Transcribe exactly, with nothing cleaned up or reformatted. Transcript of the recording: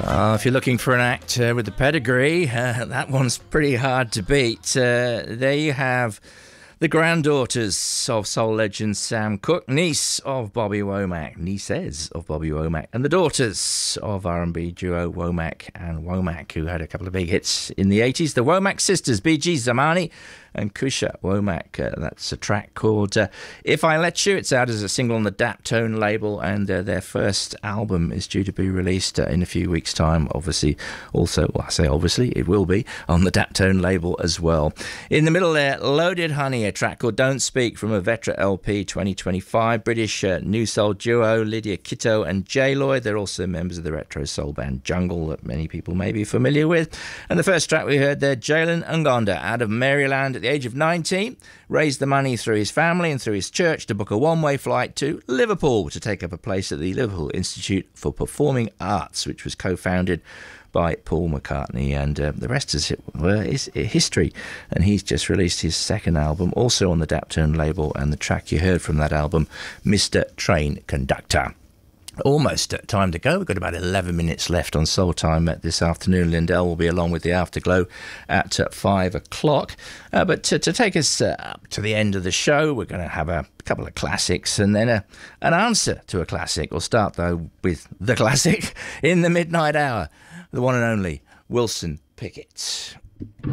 Uh, if you're looking for an actor with a pedigree, uh, that one's pretty hard to beat. Uh, there you have the granddaughters of soul legend Sam Cooke, niece of Bobby Womack, nieces of Bobby Womack, and the daughters of R and B duo Womack and Womack, who had a couple of big hits in the eighties. The Womack sisters, Bee Gee Zamani and Kusha Womack. Uh, that's a track called uh, If I Let You. It's out as a single on the Daptone label, and uh, their first album is due to be released uh, in a few weeks' time. Obviously, also, well, I say obviously, it will be on the Daptone label as well. In the middle there, Loaded Honey, a track called Don't Speak from a Vetra L P twenty twenty-five. British uh, new soul duo Lydia Kitto and J. Lloyd. They're also members of the retro soul band Jungle that many people may be familiar with. And the first track we heard there, Jalen Ngonda, out of Maryland, at the age of nineteen, raised the money through his family and through his church to book a one-way flight to Liverpool to take up a place at the Liverpool Institute for Performing Arts, which was co-founded by Paul McCartney, and uh, the rest is, well, is history. And he's just released his second album, also on the Daptone label, and the track you heard from that album, Mister Train Conductor. Almost time to go. We've got about eleven minutes left on Soul Time this afternoon. Lindell will be along with the Afterglow at uh, five o'clock. Uh, but to, to take us uh, up to the end of the show, we're going to have a couple of classics and then a, an answer to a classic. We'll start, though, with the classic in the midnight hour, the one and only Wilson Pickett.